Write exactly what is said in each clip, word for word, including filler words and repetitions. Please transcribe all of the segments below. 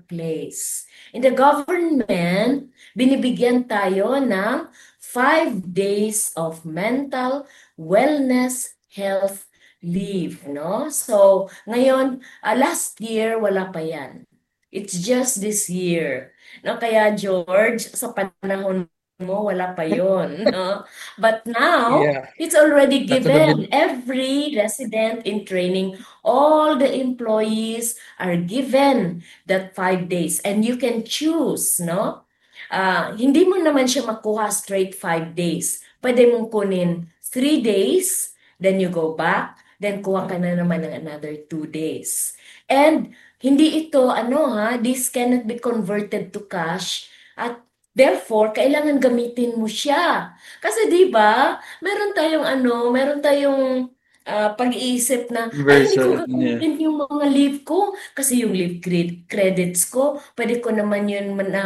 workplace. In the government, binibigyan tayo ng five days of mental wellness health leave, no? So, ngayon, uh, last year, wala pa yan. It's just this year. No? Kaya, George, sa panahon mo, wala pa yon, no? But now, Yeah, it's already not to the mid. given. Every resident in training, all the employees are given that five days. And you can choose, no? Ah, hindi mo naman siya makuha straight five days. Pwede mong kunin three days, then you go back, then kuha ka na naman ng another two days. And hindi ito, ano ha, this cannot be converted to cash at therefore, kailangan gamitin mo siya. Kasi 'di ba, meron tayong ano, meron tayong ah, pag-iisip na, ay hindi ko Version, yeah. gagamitin yung mga leave ko kasi yung leave cred- credits ko, pwede ko naman yun man- na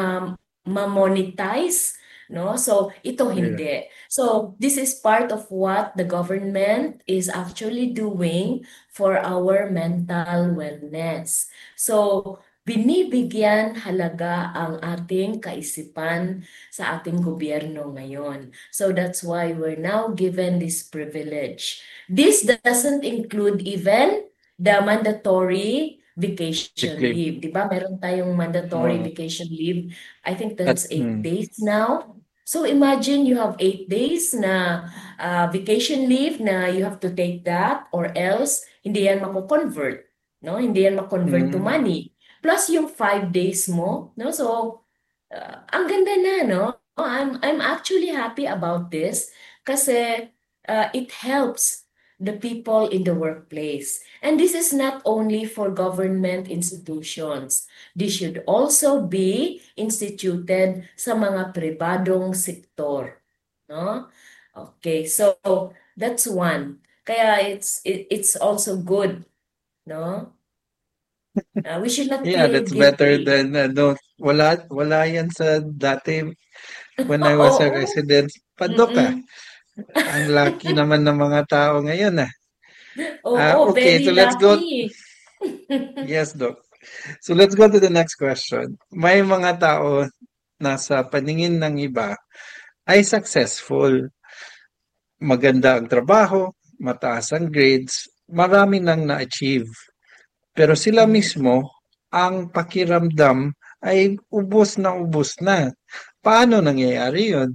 ma-monetize, no? So, ito Yeah. hindi. So, this is part of what the government is actually doing for our mental wellness. So, binibigyan halaga ang ating kaisipan sa ating gobyerno ngayon. So that's why we're now given this privilege. This doesn't include even the mandatory Sick vacation leave. leave. Di ba? Meron tayong mandatory Uh, vacation leave. I think at, that's eight mm, days now. So imagine you have eight days na uh, vacation leave na you have to take that or else hindi yan mako-convert. No? Hindi yan ma-convert to mm, money. Plus yung five days mo, no? So, uh, ang ganda na, no? I'm, I'm actually happy about this kasi uh, it helps the people in the workplace. And this is not only for government institutions. This should also be instituted sa mga pribadong sektor, no? Okay, so that's one. Kaya it's it, it's also good, no? Uh, we should not yeah, feel that's better guilty. than ano, wala wala yan sa dati when I was a Oo. resident. Padok ah. Mm-mm. Ang lucky naman ng mga tao ngayon ah. Ah, Oo, okay, so very let's go. lucky. Yes, Doc. So let's go to the next question. May mga tao na sa paningin ng iba ay successful, maganda ang trabaho, mataas ang grades, marami nang na-achieve. Pero sila Mhm. mismo, ang pakiramdam ay ubos na ubos na. Paano nangyayari yun?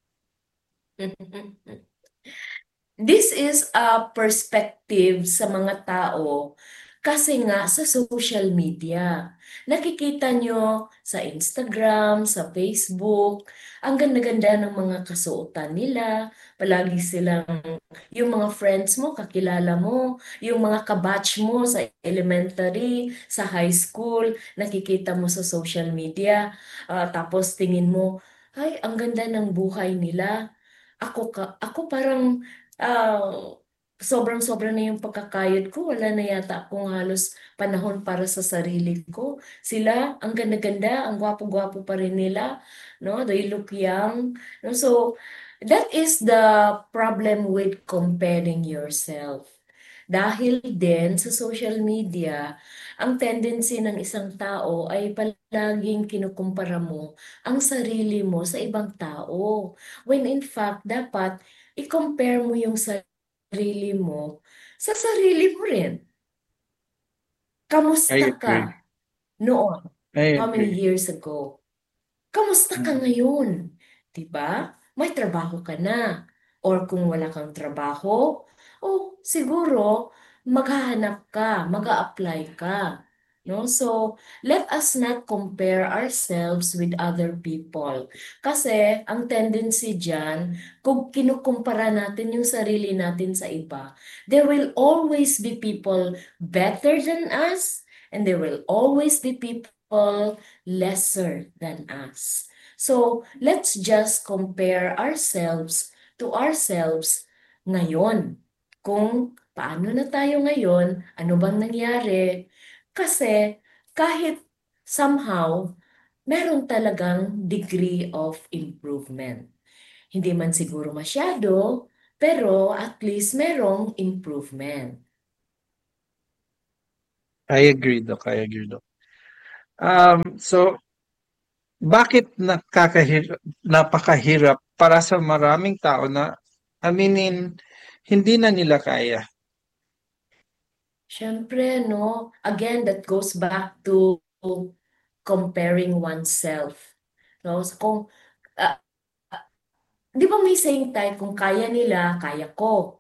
This is a perspective sa mga tao kasi nga sa social media. Nakikita nyo sa Instagram, sa Facebook, ang ganda-ganda ng mga kasuotan nila. Palagi silang, yung mga friends mo, kakilala mo, yung mga kabatch mo sa elementary, sa high school, nakikita mo sa social media. Ah, tapos tingin mo, ay, ang ganda ng buhay nila. Ako, ka, ako parang ah, sobrang-sobra na yung pagkakayod ko. Wala na yata akong halos panahon para sa sarili ko. Sila, ang ganda-ganda, ang gwapo-gwapo pa rin nila, no? They look young. No? So, that is the problem with comparing yourself. Dahil din sa social media, ang tendency ng isang tao ay palaging kinukumpara mo ang sarili mo sa ibang tao. When in fact, dapat i-compare mo yung sarili mo sa sarili mo rin. I Kamusta ka agree. noon? I How many agree. years ago? Kamusta ka Mm. ngayon? 'Di ba? May trabaho ka na. Or kung wala kang trabaho, oh, siguro maghahanap ka, mag-a-apply ka. No? So, let us not compare ourselves with other people. Kasi ang tendency diyan, kung kinukumpara natin yung sarili natin sa iba, there will always be people better than us and there will always be people lesser than us. So, let's just compare ourselves to ourselves ngayon. Kung paano na tayo ngayon, ano bang nangyari, kasi kahit somehow, meron talagang degree of improvement. Hindi man siguro masyado, pero at least merong improvement. I agree, Doc. I agree, Doc. Um, so, bakit nakakahirap, napakahirap para sa maraming tao na aminin hindi na nila kaya? Siyempre, no, again, that goes back to comparing oneself. No? So, kung, ah, di ba may saying tayo, kung kaya nila, kaya ko.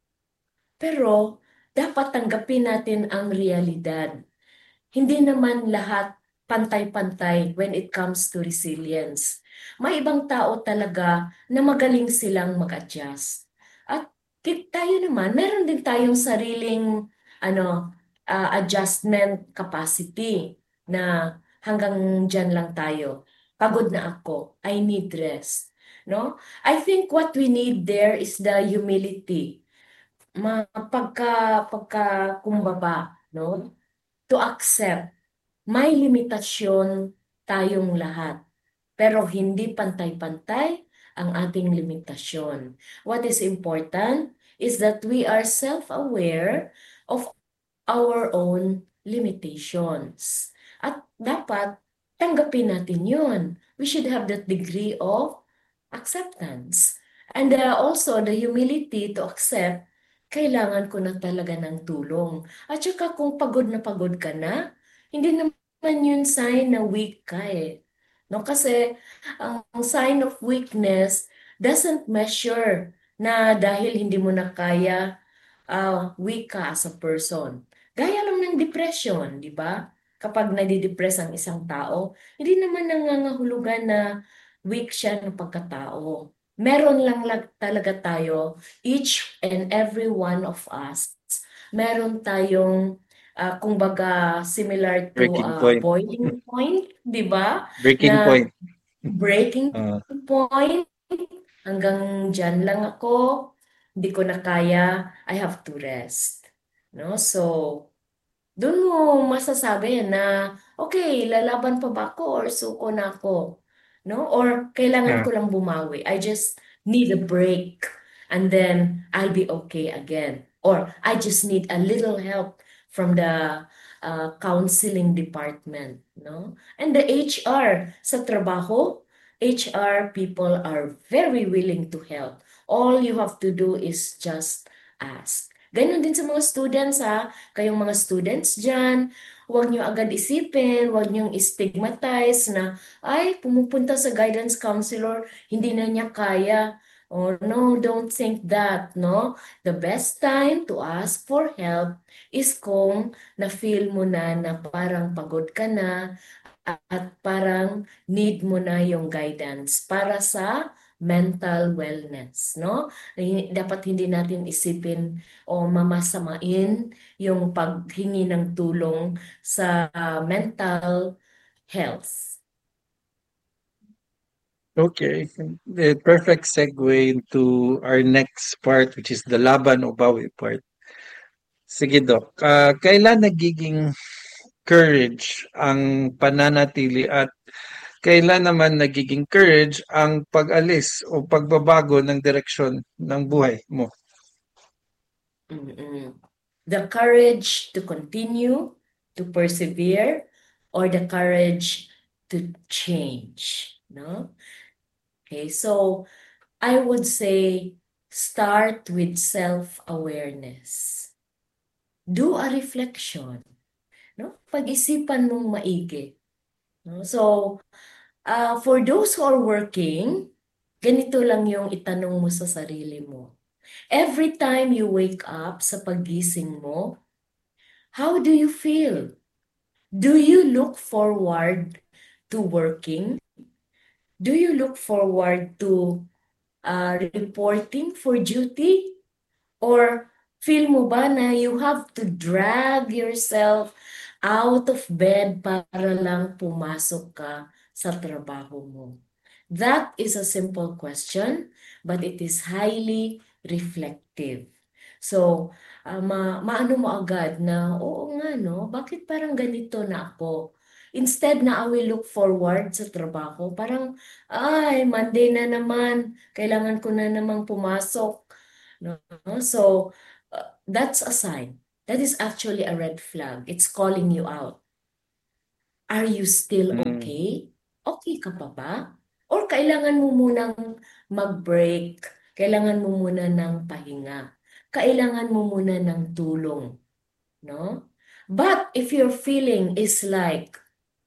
Pero, dapat tanggapin natin ang realidad. Hindi naman lahat pantay-pantay when it comes to resilience. May ibang tao talaga na magaling silang mag-adjust. At kit- tayo naman, meron din tayong sariling ano, ah, adjustment capacity na hanggang dyan lang tayo. Pagod na ako. I need rest. No? I think what we need there is the humility. Ma pagka pagka kumbaba, no? To accept may limitasyon tayong lahat, pero hindi pantay-pantay ang ating limitasyon. What is important is that we are self-aware of our own limitations. At dapat tanggapin natin yun. We should have that degree of acceptance. And uh, also the humility to accept, kailangan ko na talaga ng tulong. At saka kung pagod na pagod ka na, hindi naman yun sign na weak ka eh. No, kasi ang sign of weakness doesn't measure na dahil hindi mo na kaya, uh, weak ka as a person. Gaya lang ng depression, di ba? Kapag nadidepress ang isang tao, hindi naman nangangahulugan na weak siya ng pagkatao. Meron lang, lag- talaga tayo, each and every one of us, meron tayong, ah, kumbaga, similar to Breaking a point. boiling point, di ba? Breaking Na point. breaking Uh, point, hanggang dyan lang ako, hindi ko na kaya, I have to rest. No? So, doon mo masasabi na, okay, lalaban pa ba ako or suko na ako? No? Or kailangan yeah. ko lang bumawi. I just need a break and then I'll be okay again. Or I just need a little help from the uh, counseling department. No? And the H R sa trabaho, H R people are very willing to help. All you have to do is just ask. Ganon din sa mga students ha. Kayong mga students dyan, huwag nyo agad isipin, huwag nyo stigmatize na, ay, pumupunta sa guidance counselor, hindi na niya kaya. Oh, no, don't think that, no? The best time to ask for help is kung na-feel mo na na parang pagod ka na at parang need mo na yung guidance para sa mental wellness, no? Hi- Dapat hindi natin isipin o mamasamain yung paghingi ng tulong sa ah, mental health. Okay. The perfect segue into our next part, which is the laban o bawi part. Sige, Doc. Ah, kailan nagiging courage ang pananatili at kailan naman nagiging courage ang pag-alis o pagbabago ng direksyon ng buhay mo? Mm-mm. The courage to continue, to persevere, or the courage to change, no? Okay, so I would say start with self-awareness. Do a reflection, no? Pag-isipan mong maigi, no? So, uh, for those who are working, ganito lang yung itanong mo sa sarili mo. Every time you wake up sa paggising mo, how do you feel? Do you look forward to working? Do you look forward to uh, reporting for duty? Or feel mo ba na you have to drag yourself out of bed para lang pumasok ka sa trabaho mo? That is a simple question, but it is highly reflective. So, ah, ma maano mo agad na, oo nga no, bakit parang ganito na ako? Instead na I will look forward sa trabaho, parang, ay, Monday na naman, kailangan ko na namang pumasok. No? So, uh, that's a sign. That is actually a red flag. It's calling you out. Are you still Mm. okay? Okay ka pa ba? Or kailangan mo munang mag-break? Kailangan mo muna ng pahinga? Kailangan mo muna ng tulong, no? But if your feeling is like,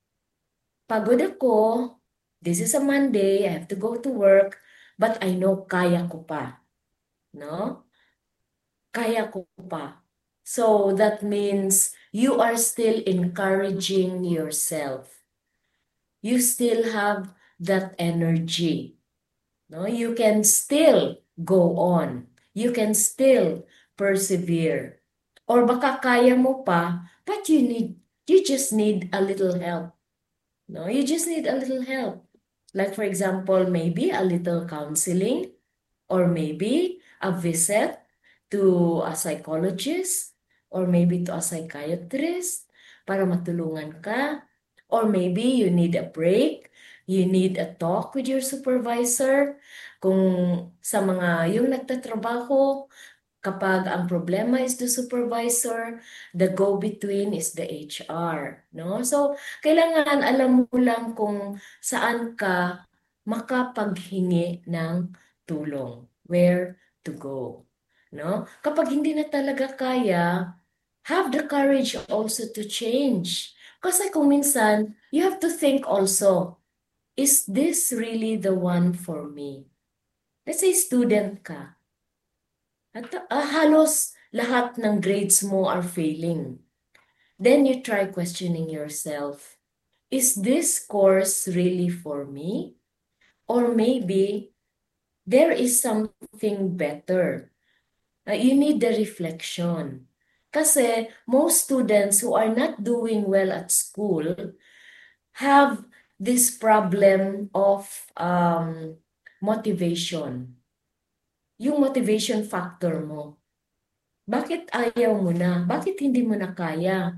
pagod ako, this is a Monday, I have to go to work, but I know kaya ko pa, no? Kaya ko pa. So that means you are still encouraging yourself. You still have that energy. No, you can still go on. You can still persevere. Or baka kaya mo pa, but you need you just need a little help. No, you just need a little help. Like for example, maybe a little counseling or maybe a visit to a psychologist or maybe to a psychiatrist para matulungan ka. Or maybe you need a break, you need a talk with your supervisor. Kung sa mga yung nagtatrabaho, kapag ang problema is the supervisor, the go-between is the H R, no? So, kailangan alam mo lang kung saan ka makapaghingi ng tulong, where to go, no? Kapag hindi na talaga kaya, have the courage also to change. Kasi kung minsan, you have to think also, is this really the one for me? Let's say student ka. At ah, halos lahat ng grades mo are failing. Then you try questioning yourself, is this course really for me? Or maybe there is something better. Uh, you need the reflection. Kasi most students who are not doing well at school have this problem of um, motivation. Yung motivation factor mo. Bakit ayaw mo na? Bakit hindi mo na kaya?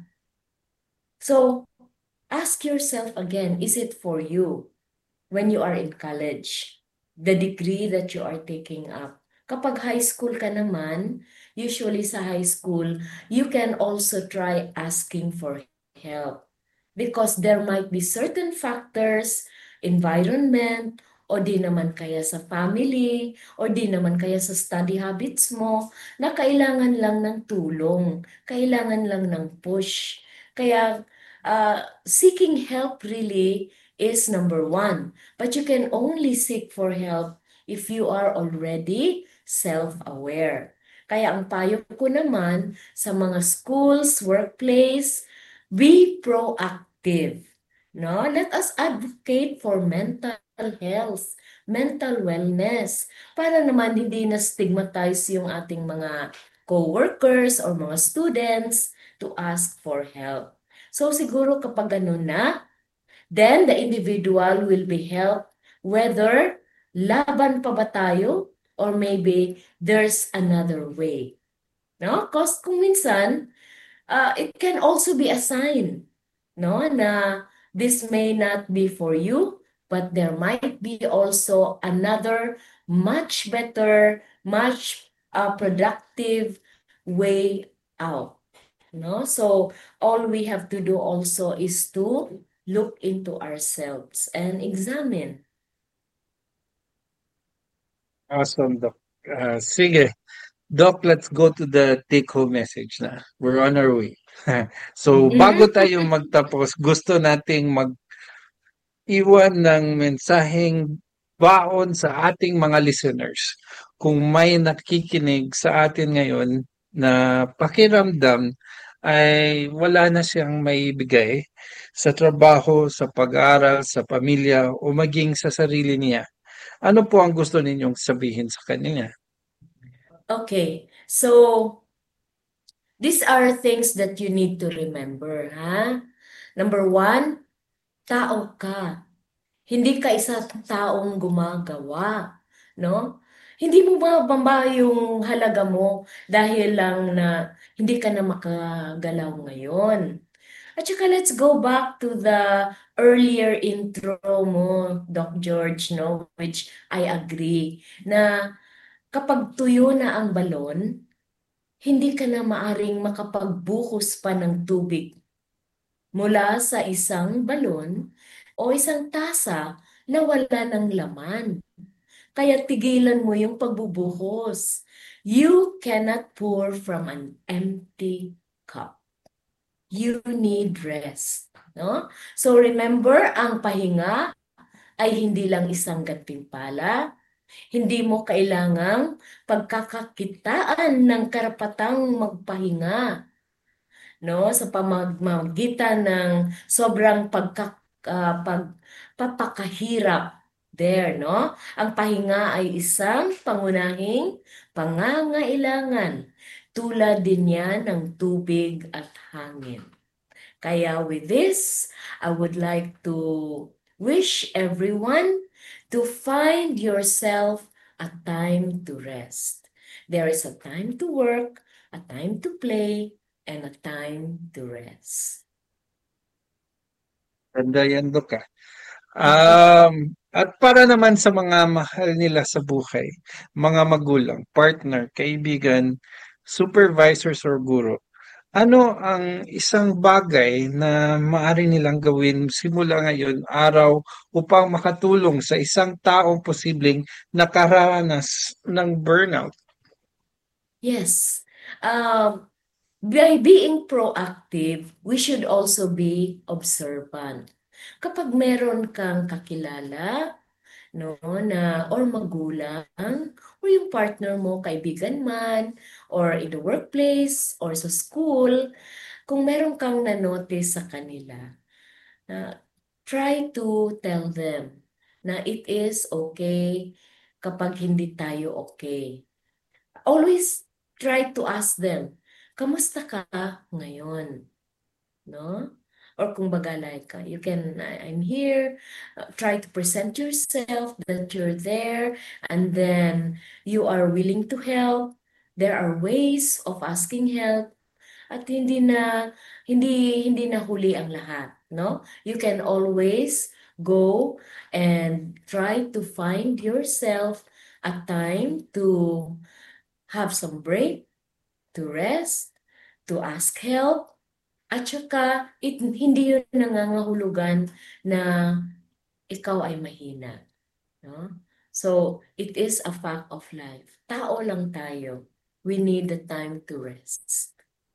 So, ask yourself again, is it for you when you are in college? The degree that you are taking up. Kapag high school ka naman, usually sa high school, you can also try asking for help. Because there might be certain factors, environment, o di naman kaya sa family, o di naman kaya sa study habits mo, na kailangan lang ng tulong, kailangan lang ng push. Kaya uh, seeking help really is number one. But you can only seek for help if you are already self-aware. Kaya ang payo ko naman sa mga schools, workplace, be proactive. No? Let us advocate for mental health, mental wellness, para naman hindi na stigmatize yung ating mga co-workers or mga students to ask for help. So siguro kapag ganun na, then the individual will be helped whether laban pa ba tayo or maybe there's another way. No? Because kung minsan, uh, it can also be a sign, no, na this may not be for you, but there might be also another much better, much uh, productive way out. No? So all we have to do also is to look into ourselves and examine. Awesome, Doc. Ah, sige. Doc, let's go to the take-home message na. We're on our way. So, bago tayo magtapos, gusto nating mag-iwan ng mensaheng baon sa ating mga listeners. Kung may nakikinig sa atin ngayon na pakiramdam ay wala na siyang maibigay sa trabaho, sa pag-aaral, sa pamilya o maging sa sarili niya, ano po ang gusto ninyong sabihin sa kanya? Okay, so these are things that you need to remember, ha? Number one, tao ka. Hindi ka isa taong gumagawa, no? Hindi mo ba bamba yung halaga mo dahil lang na hindi ka na makagalaw ngayon? At saka let's go back to the earlier intro mo, Doc George, no? Which I agree na kapag tuyo na ang balon, hindi ka na maaring makapagbuhos pa ng tubig. mula sa isang balon o isang tasa na wala ng laman. Kaya tigilan mo yung pagbubuhos. You cannot pour from an empty cup. You need rest. No? So remember, ang pahinga ay hindi lang isang gantimpala. Hindi mo kailangang pagkakakitaan ng karapatang magpahinga, no, sa pamamagitan ng sobrang pagka, ah, pagpapakahirap there, no? Ang pahinga ay isang pangunahing pangangailangan. Tulad din yan ng tubig at hangin. Kaya with this, I would like to wish everyone to find yourself a time to rest. There is a time to work, a time to play, and a time to rest. Ganda yan, Dok, ah. Um, at para naman sa mga mahal nila sa buhay, mga magulang, partner, kaibigan, supervisors or guro, ano ang isang bagay na maaari nilang gawin simula ngayon araw upang makatulong sa isang taong posibleng nakaranas ng burnout? Yes. Um, by being proactive, we should also be observant. Kapag meron kang kakilala, no, na or magulang or yung partner mo, kaibigan man, or in the workplace or sa school, kung meron kang na-notice sa kanila, na try to tell them na it is okay kapag hindi tayo okay. Always try to ask them, kamusta ka ngayon? No? Or kung baga like, uh, you can, I- I'm here, uh, try to present yourself that you're there, and then you are willing to help. There are ways of asking help, at hindi na, hindi, hindi na huli ang lahat, no? You can always go and try to find yourself a time to have some break, to rest, to ask help, at saka it, hindi yun nangangahulugan na ikaw ay mahina. No? So, it is a fact of life. Tao lang tayo. We need the time to rest.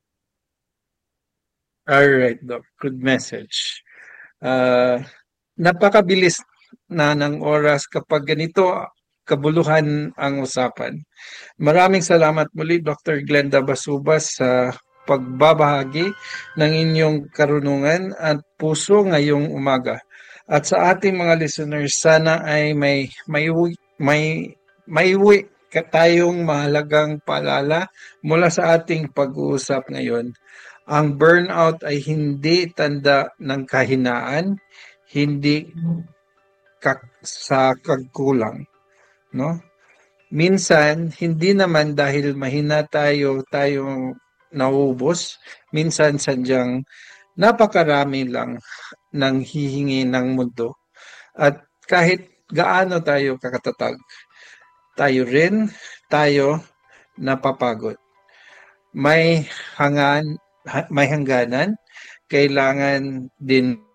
All right, Doc. Good message. Uh, napakabilis na ng oras kapag ganito kabuluhan ang usapan. Maraming salamat muli, Doctor Glenda Basubas, sa pagbabahagi ng inyong karunungan at puso ngayong umaga. At sa ating mga listeners, sana ay may may may may uwi ka tayong mahalagang paalala mula sa ating pag-uusap ngayon. Ang burnout ay hindi tanda ng kahinaan, hindi kak- sa kagkulang, no? Minsan, hindi naman dahil mahina tayo, tayo nauubos. Minsan, sadyang napakarami lang ng hihingi ng mundo. At kahit gaano tayo kakatatag, tayo rin, tayo napapagod. May hangan, may hangganan, kailangan din